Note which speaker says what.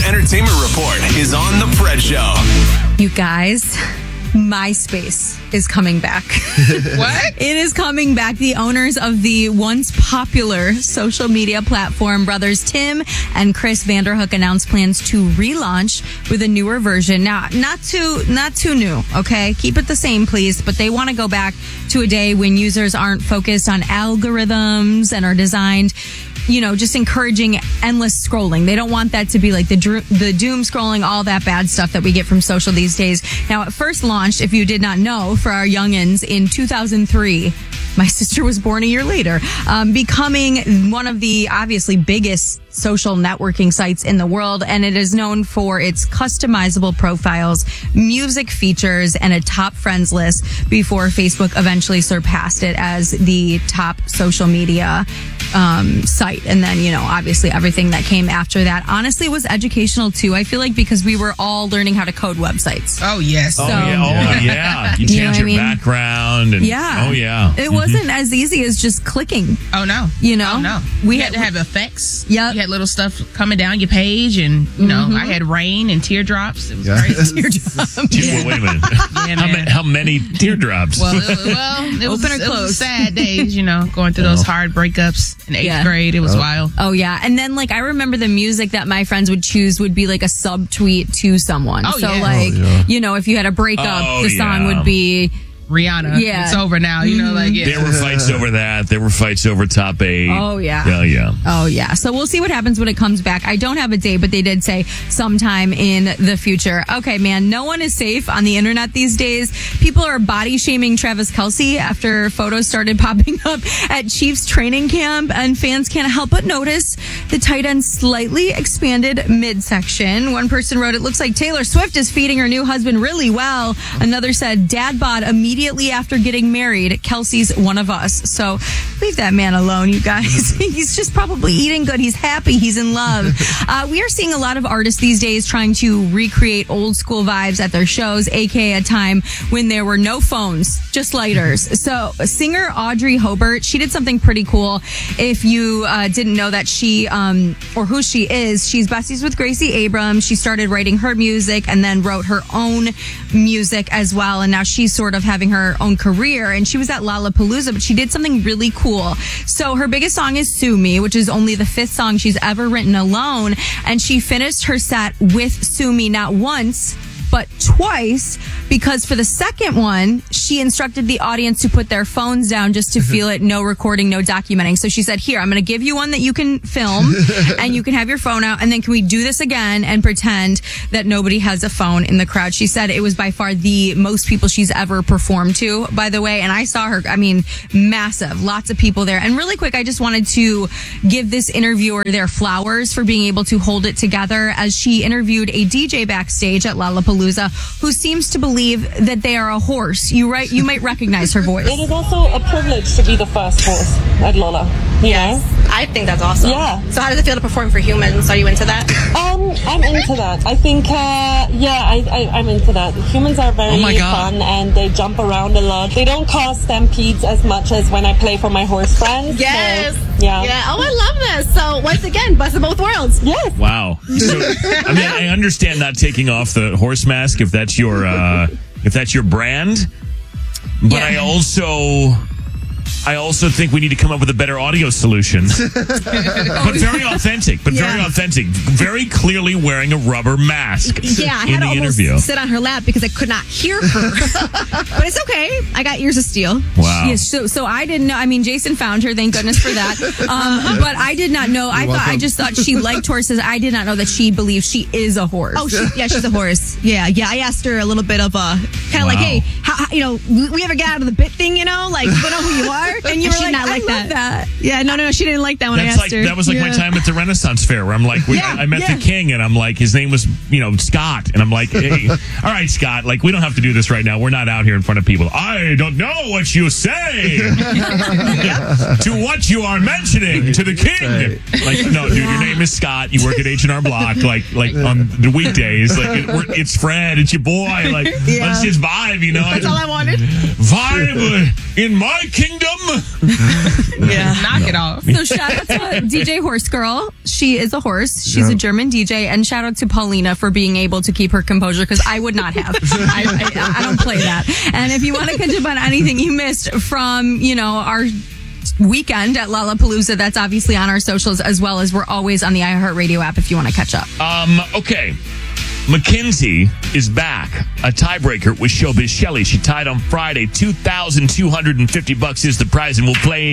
Speaker 1: entertainment report is on The Fred Show.
Speaker 2: You guys, MySpace is coming back.
Speaker 3: What?
Speaker 2: It is coming back. The owners of the once popular social media platform, brothers Tim and Chris Vanderhook, announced plans to relaunch with a newer version. Now, not too new, okay? Keep it the same, please. But they want to go back to a day when users aren't focused on algorithms and are designed, just encouraging endless scrolling. They don't want that to be like the doom scrolling, all that bad stuff that we get from social these days. Now, it first launched, if you did not know, for our youngins in 2003. My sister was born a year later, becoming one of the obviously biggest social networking sites in the world. And it is known for its customizable profiles, music features, and a top friends list before Facebook eventually surpassed it as the top social media site. And then, obviously everything that came after that honestly was educational too. I feel like because we were all learning how to code websites.
Speaker 3: Oh, yes.
Speaker 4: Yeah. You change your background. And,
Speaker 2: yeah.
Speaker 4: Oh, yeah.
Speaker 2: It wasn't as easy as just clicking.
Speaker 3: Oh, no.
Speaker 2: Oh,
Speaker 3: no. We had to have effects.
Speaker 2: Yep.
Speaker 3: You had little stuff coming down your page, and, I had rain and teardrops. It was crazy.
Speaker 2: Teardrops.
Speaker 4: Wait a minute.
Speaker 3: Yeah, man.
Speaker 4: How many teardrops?
Speaker 3: Well, it was,
Speaker 2: Open or close.
Speaker 3: Sad days, going through those hard breakups in 8th grade. It was wild.
Speaker 2: Oh, yeah. And then, I remember the music that my friends would choose would be like a subtweet to someone.
Speaker 3: Oh,
Speaker 2: so,
Speaker 3: yeah.
Speaker 2: If you had a breakup, the song would be
Speaker 3: Rihanna.
Speaker 2: Yeah.
Speaker 3: It's over now.
Speaker 4: There were fights over that. There were fights over top 8.
Speaker 2: Oh, yeah.
Speaker 4: Yeah.
Speaker 2: Oh, yeah. So we'll see what happens when it comes back. I don't have a date, but they did say sometime in the future. Okay, man, no one is safe on the internet these days. People are body shaming Travis Kelce after photos started popping up at Chiefs training camp, and fans can't help but notice the tight end slightly expanded midsection. One person wrote, "It looks like Taylor Swift is feeding her new husband really well." Another said, "Dad bod immediately after getting married. Kelce's one of us." So leave that man alone, you guys. He's just probably eating good. He's happy. He's in love. We are seeing a lot of artists these days trying to recreate old school vibes at their shows, aka a time when there were no phones, just lighters. So singer Audrey Hobart, she did something pretty cool. If you didn't know that she or who she is, she's besties with Gracie Abrams. She started writing her music and then wrote her own music as well. And now she's sort of having her own career, and she was at Lollapalooza, but she did something really cool. So her biggest song is Sue Me, which is only the 5th song she's ever written alone, and she finished her set with Sue Me not once but twice, because for the second one, she instructed the audience to put their phones down just to feel it. No recording, no documenting. So she said, "Here, I'm going to give you one that you can film and you can have your phone out. And then can we do this again and pretend that nobody has a phone in the crowd?" She said it was by far the most people she's ever performed to, by the way. And I saw her, massive, lots of people there. And really quick, I just wanted to give this interviewer their flowers for being able to hold it together as she interviewed a DJ backstage at Lollapalooza who seems to believe that they are a horse. You might recognize her voice.
Speaker 5: It is also a privilege to be the first horse at Lolla. Yes,
Speaker 6: I think that's awesome.
Speaker 5: Yeah.
Speaker 6: So how does it feel to perform for humans? Are you into that?
Speaker 5: I'm into that. I think, I'm into that. Humans are very fun and they jump around a lot. They don't cause stampedes as much as when I play for my horse friends.
Speaker 6: Yes.
Speaker 5: So, yeah.
Speaker 6: Oh, I love this. So once again, best of both worlds.
Speaker 5: Yes.
Speaker 4: Wow. So, I understand not taking off the horse mask if that's your brand, but I also think we need to come up with a better audio solution. But very authentic. Very clearly wearing a rubber mask.
Speaker 6: Yeah, I
Speaker 4: in
Speaker 6: had
Speaker 4: the
Speaker 6: to almost
Speaker 4: interview.
Speaker 6: sit on her lap because I could not hear her. But it's okay. I got ears of steel.
Speaker 4: Wow.
Speaker 2: Yes, so I didn't know. Jason found her. Thank goodness for that. But I did not know. I just thought she liked horses. I did not know that she believes she is a horse.
Speaker 6: Oh, she's a horse. Yeah. I asked her a little bit of a kind of like, hey, how we ever get out of the bit thing, we know who you are. And you were like, not like that. Yeah, no, she didn't like that when I asked her.
Speaker 4: That was like my time at the Renaissance Fair where I'm like, I met the king and I'm like, his name was, Scott. And I'm like, hey, all right, Scott, we don't have to do this right now. We're not out here in front of people. I don't know what you say to what you are mentioning to the king. No, dude, your name is Scott. You work at H&R Block, like on the weekdays. It's Fred. It's your boy. Let's just vibe,
Speaker 6: That's all I wanted.
Speaker 4: Vibe in my kingdom.
Speaker 3: Yeah, knock it off.
Speaker 2: So shout out to DJ Horse Girl. She is a horse. She's a German DJ. And shout out to Paulina for being able to keep her composure, because I would not have. I don't play that. And if you want to catch up on anything you missed from, our weekend at Lollapalooza, that's obviously on our socials, as well as we're always on the iHeartRadio app if you want to catch up.
Speaker 4: Okay. Mackenzie is back. A tiebreaker with Showbiz Shelley. She tied on Friday. $2,250 is the prize, and we'll play